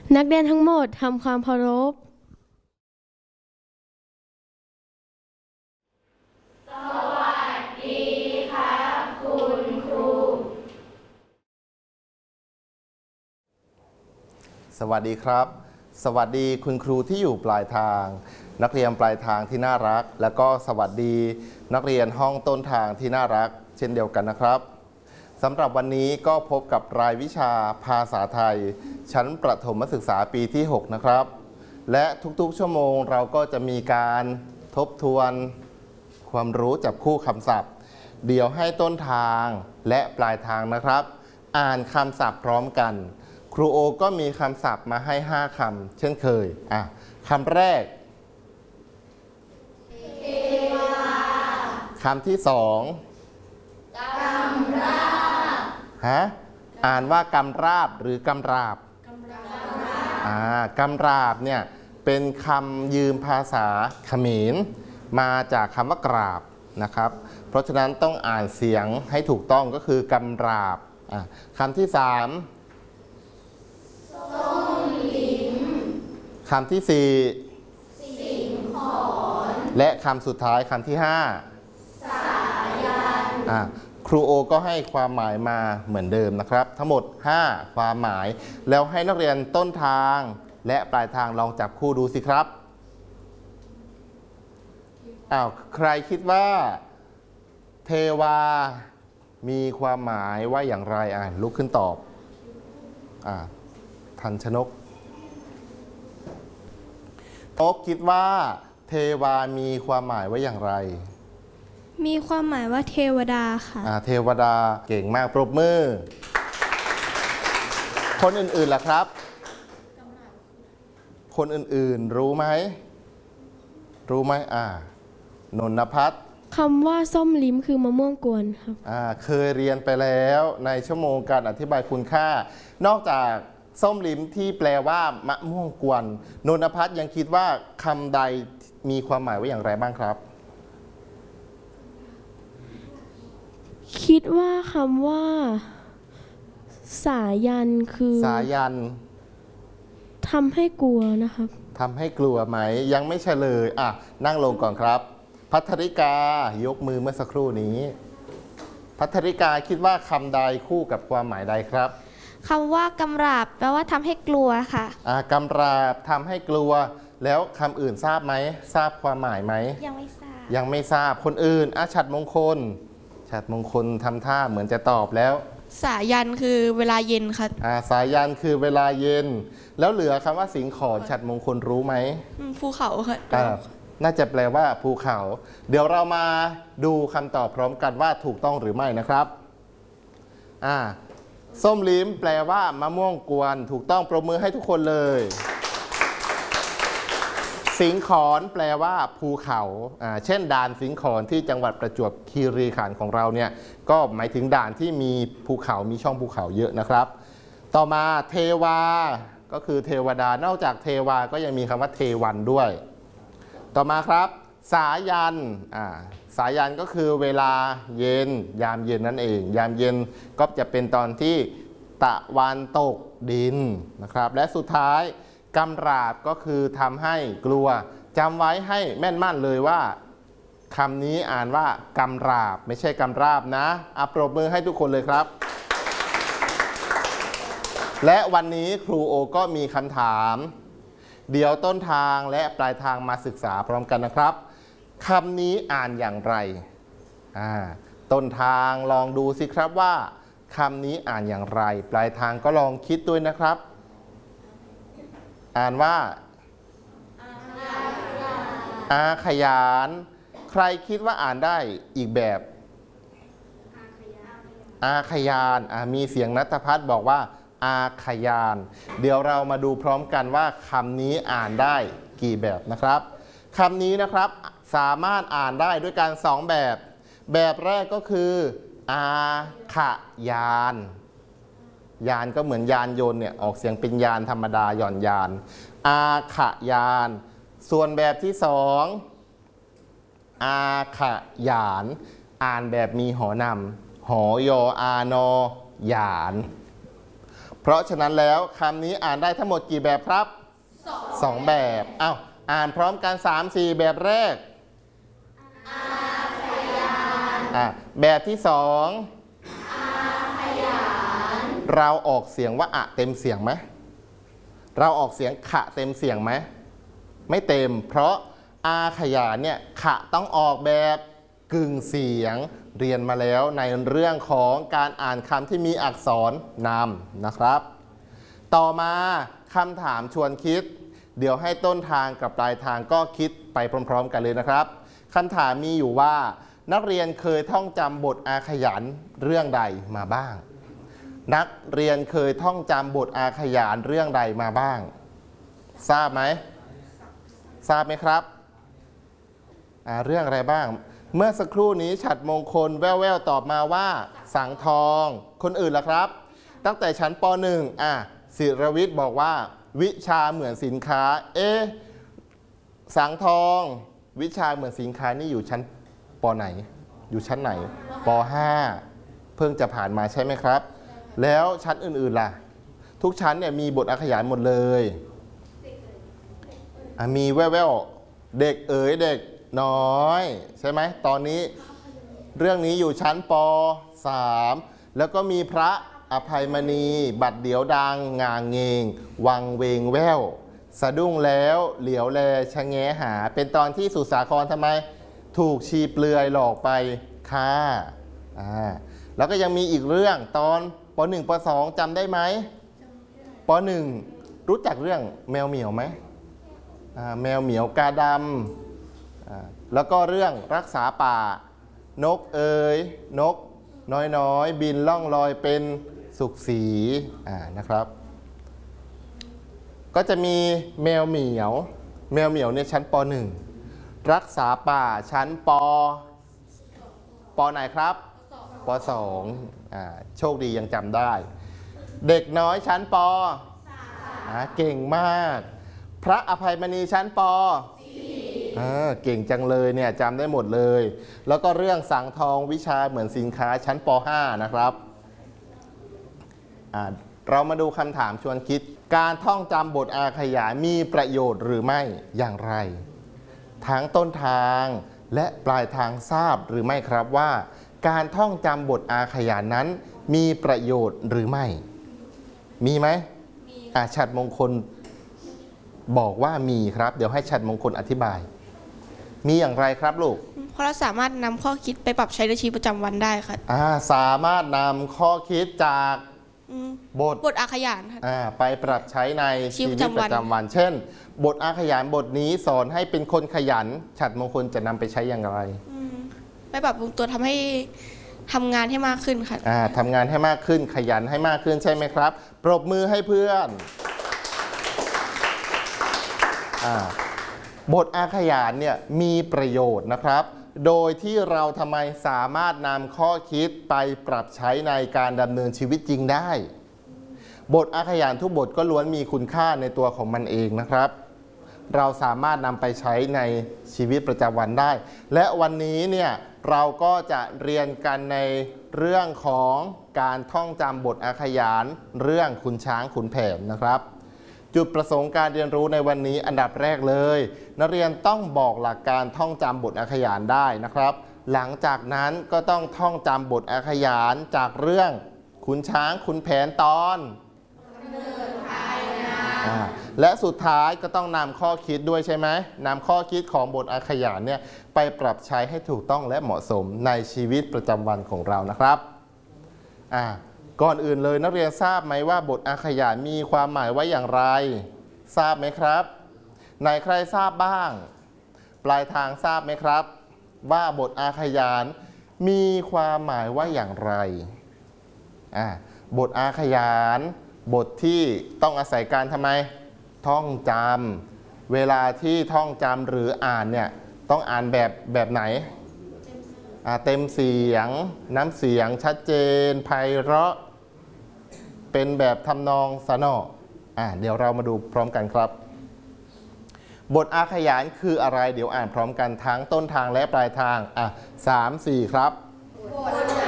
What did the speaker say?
นักเรียนทั้งหมดทำความเคารพสวัสดีครับคุณครูสวัสดีครับสวัสดีคุณครูที่อยู่ปลายทางนักเรียนปลายทางที่น่ารักและก็สวัสดีนักเรียนห้องต้นทางที่น่ารักเช่นเดียวกันนะครับสำหรับวันนี้ก็พบกับรายวิชาภาษาไทยชั้นประถมศึกษาปีที่6นะครับและทุกๆชั่วโมงเราก็จะมีการทบทวนความรู้จับคู่คำศัพท์เดี๋ยวให้ต้นทางและปลายทางนะครับอ่านคำศัพท์พร้อมกันครูโอก็มีคำศัพท์มาให้5คำเช่นเคยคำแรกคำที่2กำราบอ่านว่ากำราบหรือกำราบกำราบเนี่ยเป็นคำยืมภาษาเขมรมาจากคำว่ากราบนะครับเพราะฉะนั้นต้องอ่านเสียงให้ถูกต้องก็คือกำราบคำที่3คำที่4สิงขรและคำสุดท้ายคำที่5สายันครูโอก็ให้ความหมายมาเหมือนเดิมนะครับทั้งหมด5ความหมายแล้วให้นักเรียนต้นทางและปลายทางลองจับคู่ดูสิครับใครคิดว่าเทวามีความหมายว่าอย่างไรลุกขึ้นตอบทันชนกคิดว่าเทวามีความหมายว่าอย่างไรมีความหมายว่าเทวดาค่ะเทวดาเก่งมากปรบมือคนอื่นๆล่ะครับคนอื่นๆรู้ไหมนนภัทรคำว่าส้มลิ้มคือมะม่วงกวนครับเคยเรียนไปแล้วในชั่วโมงการอธิบายคุณค่านอกจากส้มลิ้มที่แปลว่ามะม่วงกวนนนภัทรยังคิดว่าคำใดมีความหมายว่าอย่างไรบ้างครับคิดว่าคำว่าสายันคือสายันทำให้กลัวนะครับทำให้กลัวไหมยังไม่เฉลยนั่งลงก่อนครับภัทริกายกมือเมื่อสักครู่นี้ภัทริกาคิดว่าคำใดคู่กับความหมายใดครับคำว่ากำราบแปลว่าทำให้กลัวค่ะกำราบทำให้กลัวแล้วคำอื่นทราบไหมทราบความหมายไหมยังไม่ทราบคนอื่นฉัตรมงคลทำท่าเหมือนจะตอบแล้วสายันคือเวลาเย็นค่ะสายันคือเวลาเย็นแล้วเหลือคำว่าสิงขรฉัตรมงคลรู้ไหมภูเขาค่ะน่าจะแปลว่าภูเขาเดี๋ยวเรามาดูคำตอบพร้อมกันว่าถูกต้องหรือไม่นะครับส้มลิ้มแปลว่ามะม่วงกวนถูกต้องปรบมือให้ทุกคนเลยสิงขรแปลว่าภูเขาเช่นด่านสิงขรที่จังหวัดประจวบคีรีขันธ์ของเราเนี่ยก็หมายถึงด่านที่มีภูเขามีช่องภูเขาเยอะนะครับต่อมาเทวาก็คือเทวดานอกจากเทวาก็ยังมีคำว่าเทวันด้วยต่อมาครับสายันสายันก็คือเวลาเย็นยามเย็นนั่นเองยามเย็นก็จะเป็นตอนที่ตะวันตกดินนะครับและสุดท้ายกำราบก็คือทำให้กลัวจำไว้ให้แม่นมั่นเลยว่าคำนี้อ่านว่ากำราบไม่ใช่กำราบนะปรบมือให้ทุกคนเลยครับและวันนี้ครูโอก็มีคำถามเดี๋ยวต้นทางและปลายทางมาศึกษาพร้อมกันนะครับคำนี้อ่านอย่างไรต้นทางลองดูสิครับว่าคำนี้อ่านอย่างไรปลายทางก็ลองคิดด้วยนะครับอ่านว่าอาขยานใครคิดว่าอ่านได้อีกแบบอาขยานมีเสียงณัฐพัฒน์บอกว่าอาขยานเดี๋ยวเรามาดูพร้อมกันว่าคำนี้อ่านได้กี่แบบนะครับคำนี้นะครับสามารถอ่านได้ด้วยกัน2แบบแบบแรกก็คืออาขยานยานก็เหมือนยานยนต์เนี่ยออกเสียงเป็นยานธรรมดาหย่อนยานอาขยานส่วนแบบที่2อาขยานอ่านแบบมีหอนำหอยอานอยานเพราะฉะนั้นแล้วคำนี้อ่านได้ทั้งหมดกี่แบบครับสองแบบอ้าวอ่านพร้อมกัน3-4แบบแรกแบบที่สองเราออกเสียงว่าอะเต็มเสียงไหมเราออกเสียงขะเต็มเสียงไหมไม่เต็มเพราะอาขยานเนี่ยขะต้องออกแบบกึ่งเสียงเรียนมาแล้วในเรื่องของการอ่านคำที่มีอักษรนำนะครับต่อมาคำถามชวนคิดเดี๋ยวให้ต้นทางกับปลายทางก็คิดไปพร้อมๆกันเลยนะครับคำถามมีอยู่ว่านักเรียนเคยท่องจำบทอาขยานเรื่องใดมาบ้างนักเรียนเคยท่องจำบทอาขยานเรื่องใดมาบ้างทราบไหมทราบไหมครับเรื่องอะไรบ้างเมื่อสักครู่นี้ฉัตรมงคลแว่วๆตอบมาว่าสังทองคนอื่นล่ะครับตั้งแต่ชั้นป .1 ศิรวิทย์บอกว่าวิชาเหมือนสินค้าสังทองวิชาเหมือนสินค้านี่อยู่ชั้นป.ไหนอยู่ชั้นไหนป .5 เพิ่งจะผ่านมาใช่ไหมครับแล้วชั้นอื่นๆล่ะทุกชั้นเนี่ยมีบทอาขยานหมดเลยมีแว่วๆเด็กเด็กน้อยใช่ไหมตอนนี้เรื่องนี้อยู่ชั้นป .3 แล้วก็มีพระอภัยมณีบัดเดี๋ยวดังงางเงงวังเวงแว่วสะดุ้งแล้วเหลียวแลชะแงหาเป็นตอนที่สุสาครทำไมถูกชีเปลือยหลอกไปฆ่าแล้วก็ยังมีอีกเรื่องตอนป .1 ป .2 จำได้ไหมป .1 รู้จักเรื่องแมวเหมียวไหมแมวเหมียวกาดำแล้วก็เรื่องรักษาป่านกนกน้อยบินล่องลอยเป็นสุขสีนะครับก็จะมีแมวเหมียวเนี่ยชั้นป .1 รักษาป่าชั้นปไหนครับป .2 โชคดียังจำได้เด็กน้อยชั้นป เก่งมากพระอภัยมณีชั้นป เก่งจังเลยเนี่ยจำได้หมดเลยแล้วก็เรื่องสังทองวิชาเหมือนสินค้าชั้นป .5 นะครับเรามาดูคำถามชวนคิดการท่องจำบทอาขยานมีประโยชน์หรือไม่อย่างไรทั้งต้นทางและปลายทางทราบหรือไม่ครับว่าการท่องจำบทอาขยานนั้นมีประโยชน์หรือไม่มีไหมฉัตรมงคลบอกว่ามีครับเดี๋ยวให้ฉัตรมงคลอธิบายมีอย่างไรครับลูกเพราะเราสามารถนำข้อคิดไปปรับใช้ในชีวิตประจำวันได้ค่ะสามารถนำข้อคิดจากบทอาขยานค่ะไปปรับใช้ในชีวิตประจำวันเช่นบทอาขยานบทนี้สอนให้เป็นคนขยันฉัตรมงคลจะนำไปใช้อย่างไรไปปรับปรุงตัวทำให้ทำงานให้มากขึ้นค่ะทำงานให้มากขึ้นขยันให้มากขึ้นใช่ไหมครับปรบมือให้เพื่อนบทอาขยานเนี่ยมีประโยชน์นะครับโดยที่เราทำไมสามารถนำข้อคิดไปปรับใช้ในการดำเนินชีวิตจริงได้บทอาขยานทุกบทก็ล้วนมีคุณค่าในตัวของมันเองนะครับเราสามารถนำไปใช้ในชีวิตประจำวันได้และวันนี้เนี่ยเราก็จะเรียนกันในเรื่องของการท่องจำบทอาขยานเรื่องขุนช้างขุนแผนนะครับจุดประสงค์การเรียนรู้ในวันนี้อันดับแรกเลยนักเรียนต้องบอกหลักการท่องจำบทอาขยานได้นะครับหลังจากนั้นก็ต้องท่องจำบทอาขยานจากเรื่องขุนช้างขุนแผนตอนและสุดท้ายก็ต้องนำข้อคิดด้วยใช่ไหมนำข้อคิดของบทอาขยานเนี่ยไปปรับใช้ให้ถูกต้องและเหมาะสมในชีวิตประจำวันของเรานะครับก่อนอื่นเลยนักเรียนทราบไหมว่าบทอาขยานมีความหมายไว้อย่างไรทราบไหมครับไหนใครทราบบ้างปลายทางทราบไหมครับว่าบทอาขยานมีความหมายว่าอย่างไรบทอาขยานบทที่ต้องอาศัยการทำไมท่องจำเวลาที่ท่องจำหรืออ่านเนี่ยต้องอ่านแบบไหนเต็มเสียงน้ำเสียงชัดเจนไพเราะเป็นแบบทำนองสนอเดี๋ยวเรามาดูพร้อมกันครับบทอาขยานคืออะไรเดี๋ยวอ่านพร้อมกันทั้งต้นทางและปลายทาง3-4ครับบท